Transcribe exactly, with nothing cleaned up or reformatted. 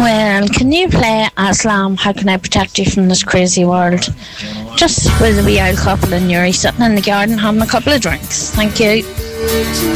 Well, can you play Aslam, How Can I Protect You from This Crazy World? Just with a wee old couple and Yuri sitting in the garden having a couple of drinks. Thank you.